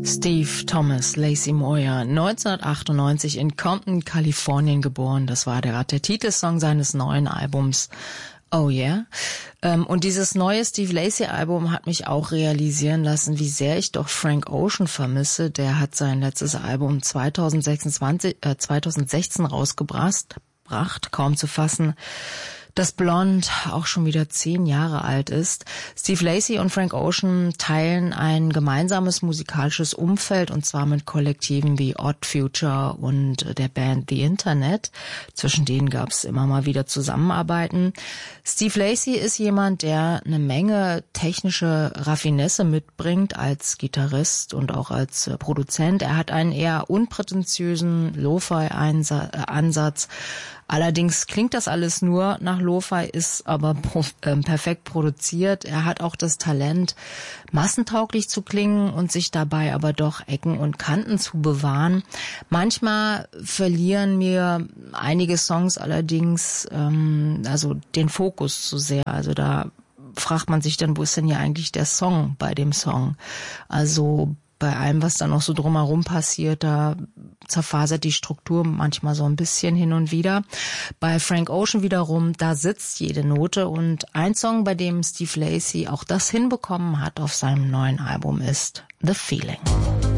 Steve Thomas Lacy Moyer, 1998 in Compton, Kalifornien geboren. Das war der Titelsong seines neuen Albums Oh Yeah. Und dieses neue Steve Lacy Album hat mich auch realisieren lassen, wie sehr ich doch Frank Ocean vermisse. Der hat sein letztes Album 2016 rausgebracht, kaum zu fassen, dass Blonde auch schon wieder 10 Jahre alt ist. Steve Lacy und Frank Ocean teilen ein gemeinsames musikalisches Umfeld, und zwar mit Kollektiven wie Odd Future und der Band The Internet. Zwischen denen gab es immer mal wieder Zusammenarbeiten. Steve Lacy ist jemand, der eine Menge technische Raffinesse mitbringt als Gitarrist und auch als Produzent. Er hat einen eher unprätentiösen Lo-Fi-Ansatz. Allerdings klingt das alles nur nach Lo-Fi, ist aber perfekt produziert. Er hat auch das Talent, massentauglich zu klingen und sich dabei aber doch Ecken und Kanten zu bewahren. Manchmal verlieren mir einige Songs allerdings also den Fokus zu sehr. Also da fragt man sich dann, wo ist denn hier eigentlich der Song bei dem Song? Also bei allem, was da noch so drumherum passiert, da zerfasert die Struktur manchmal so ein bisschen hin und wieder. Bei Frank Ocean wiederum, da sitzt jede Note, und ein Song, bei dem Steve Lacy auch das hinbekommen hat auf seinem neuen Album, ist The Feeling.